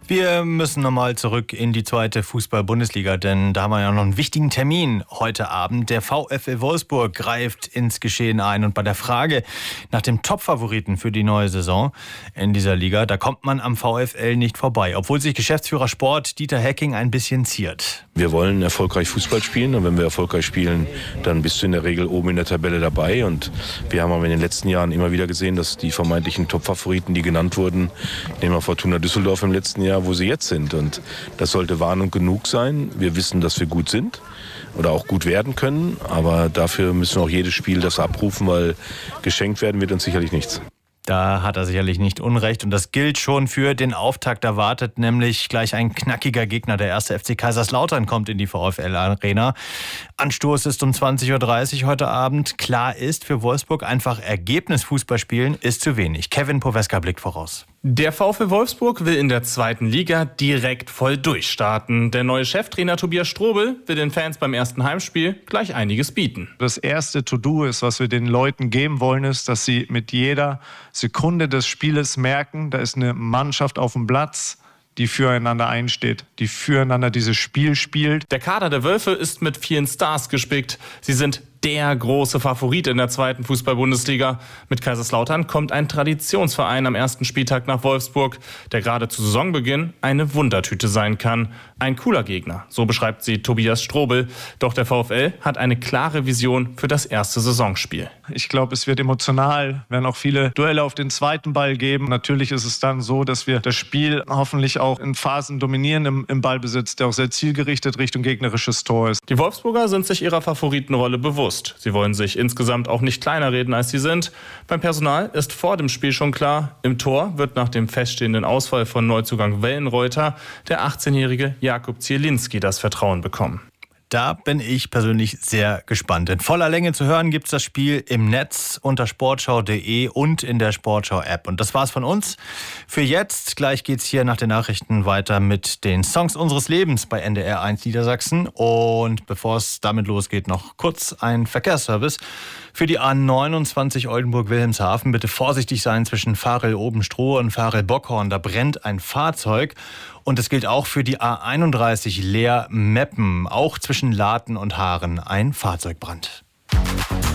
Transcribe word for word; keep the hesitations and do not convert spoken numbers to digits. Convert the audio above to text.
Wir müssen nochmal zurück in die zweite Fußball-Bundesliga, denn da haben wir ja noch einen wichtigen Termin heute Abend. Der VfL Wolfsburg greift ins Geschehen ein und bei der Frage nach dem Top-Favoriten für die neue Saison in dieser Liga, da kommt man am VfL nicht vorbei, obwohl sich Geschäftsführer Sport Dieter Hecking ein bisschen ziert. Wir wollen erfolgreich Fußball spielen und wenn wir erfolgreich spielen, dann bist du in der Regel oben in der Tabelle dabei und wir haben aber in den letzten Jahren immer wieder gesehen, dass die vermeintlichen Top-Favoriten, die genannt wurden, nehmen wir Fortuna Düsseldorf im letzten Jahr, wo sie jetzt sind. Und das sollte Warnung genug sein. Wir wissen, dass wir gut sind oder auch gut werden können. Aber dafür müssen wir auch jedes Spiel das abrufen, weil geschenkt werden wird uns sicherlich nichts. Da hat er sicherlich nicht Unrecht und das gilt schon für den Auftakt. Da wartet nämlich gleich ein knackiger Gegner. Der erste F C Kaiserslautern kommt in die VfL-Arena. Anstoß ist um zwanzig Uhr dreißig heute Abend. Klar ist für Wolfsburg einfach Ergebnisfußball spielen ist zu wenig. Kevin Poweska blickt voraus. Der VfL Wolfsburg will in der zweiten Liga direkt voll durchstarten. Der neue Cheftrainer Tobias Strobel will den Fans beim ersten Heimspiel gleich einiges bieten. Das erste To-Do ist, was wir den Leuten geben wollen, ist, dass sie mit jeder Sekunde des Spieles merken, da ist eine Mannschaft auf dem Platz, die füreinander einsteht, die füreinander dieses Spiel spielt. Der Kader der Wölfe ist mit vielen Stars gespickt. Sie sind der große Favorit in der zweiten Fußball-Bundesliga. Mit Kaiserslautern kommt ein Traditionsverein am ersten Spieltag nach Wolfsburg, der gerade zu Saisonbeginn eine Wundertüte sein kann. Ein cooler Gegner, so beschreibt sie Tobias Strobel. Doch der VfL hat eine klare Vision für das erste Saisonspiel. Ich glaube, es wird emotional, werden auch viele Duelle auf den zweiten Ball geben. Natürlich ist es dann so, dass wir das Spiel hoffentlich auch in Phasen dominieren im, im Ballbesitz, der auch sehr zielgerichtet Richtung gegnerisches Tor ist. Die Wolfsburger sind sich ihrer Favoritenrolle bewusst. Sie wollen sich insgesamt auch nicht kleiner reden, als sie sind. Beim Personal ist vor dem Spiel schon klar, im Tor wird nach dem feststehenden Ausfall von Neuzugang Wellenreuter der achtzehnjährige Jakub Zielinski das Vertrauen bekommen. Da bin ich persönlich sehr gespannt. In voller Länge zu hören gibt es das Spiel im Netz unter sportschau punkt de und in der Sportschau-App. Und das war's von uns für jetzt. Gleich geht's hier nach den Nachrichten weiter mit den Songs unseres Lebens bei N D R eins Niedersachsen. Und bevor es damit losgeht, noch kurz ein Verkehrsservice für die A neunundzwanzig Oldenburg-Wilhelmshaven. Bitte vorsichtig sein zwischen Varel-Obenstroh und Varel-Bockhorn. Da brennt ein Fahrzeug. Und es gilt auch für die A einunddreißig Leer-Meppen. Auch zwischen Laten und Haaren ein Fahrzeugbrand.